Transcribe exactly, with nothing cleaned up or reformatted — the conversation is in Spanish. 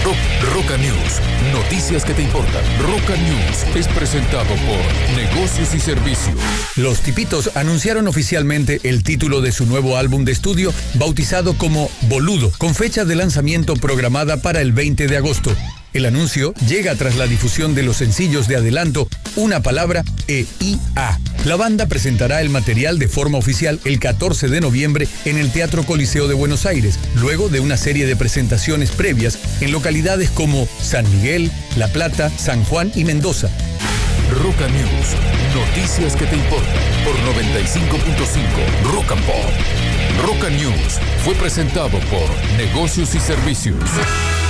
Ro Roca News, noticias que te importan. Roca News es presentado por Negocios y Servicios. Los Tipitos anunciaron oficialmente el título de su nuevo álbum de estudio, bautizado como Boludo, con fecha de lanzamiento programada para el veinte de agosto. El anuncio llega tras la difusión de los sencillos de adelanto Una Palabra e I A. La banda presentará el material de forma oficial el catorce de noviembre en el Teatro Coliseo de Buenos Aires, luego de una serie de presentaciones previas en localidades como San Miguel, La Plata, San Juan y Mendoza. Roca News, noticias que te importan por noventa y cinco punto cinco Rock and Pop. Roca News fue presentado por Negocios y Servicios.